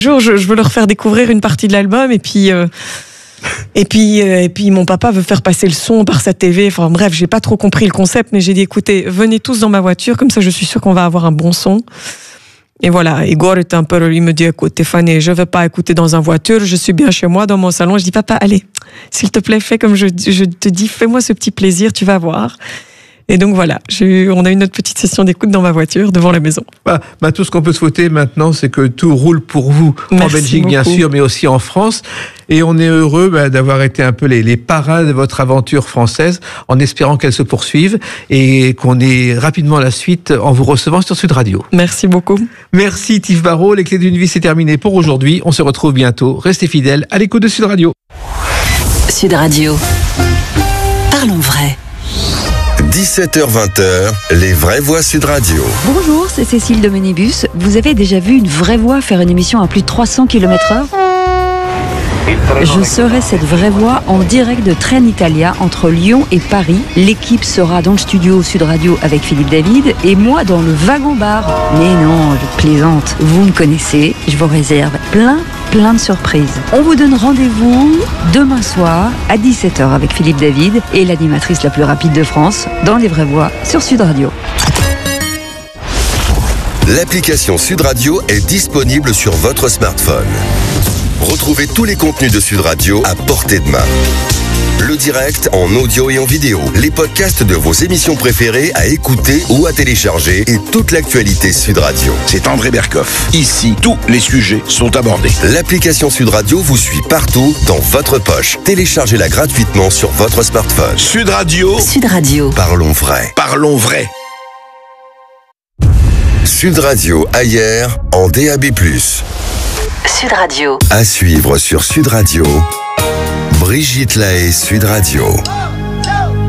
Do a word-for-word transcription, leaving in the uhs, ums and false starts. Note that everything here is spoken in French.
jour, je, je veux leur faire découvrir une partie de l'album et puis... Euh... Et puis, euh, et puis mon papa veut faire passer le son par sa T V. Enfin bref, j'ai pas trop compris le concept, mais j'ai dit écoutez, venez tous dans ma voiture, comme ça je suis sûre qu'on va avoir un bon son. Et voilà, Igor était un peu, il me dit écoute Stéphanie, je vais pas écouter dans une voiture, je suis bien chez moi dans mon salon. Je dis papa, allez, s'il te plaît, fais comme je, je te dis, fais-moi ce petit plaisir, tu vas voir. Et donc voilà, j'ai eu, on a eu notre petite session d'écoute dans ma voiture devant la maison. Bah, bah, tout ce qu'on peut souhaiter maintenant, c'est que tout roule pour vous. Merci en Belgique, beaucoup. bien sûr, mais aussi en France. Et on est heureux bah, d'avoir été un peu les, les parrains de votre aventure française, en espérant qu'elle se poursuive et qu'on ait rapidement la suite en vous recevant sur Sud Radio. Merci beaucoup. Merci Tiv Barrault. Les clés d'une vie, c'est terminé pour aujourd'hui. On se retrouve bientôt. Restez fidèles à l'écoute de Sud Radio. Sud Radio. Parlons vrai. dix-sept heures vingt, les vraies voix Sud Radio. Bonjour, c'est Cécile de Menibus. Vous avez déjà vu une vraie voix faire une émission à plus de trois cents kilomètres heure ? Je serai cette vraie voix en direct de Trenitalia entre Lyon et Paris. L'équipe sera dans le studio Sud Radio avec Philippe David et moi dans le wagon-bar. Mais non, je plaisante. Vous me connaissez, je vous réserve plein, plein de surprises. On vous donne rendez-vous demain soir à dix-sept heures avec Philippe David et l'animatrice la plus rapide de France dans Les Vraies Voix sur Sud Radio. L'application Sud Radio est disponible sur votre smartphone. Retrouvez tous les contenus de Sud Radio à portée de main. Le direct en audio et en vidéo, les podcasts de vos émissions préférées à écouter ou à télécharger et toute l'actualité Sud Radio. C'est André Berkoff. Ici, tous les sujets sont abordés. L'application Sud Radio vous suit partout dans votre poche. Téléchargez-la gratuitement sur votre smartphone. Sud Radio. Sud Radio. Parlons vrai. Parlons vrai. Sud Radio ailleurs en D A B plus. Sud Radio. À suivre sur Sud Radio. Brigitte Lahaie, Sud Radio.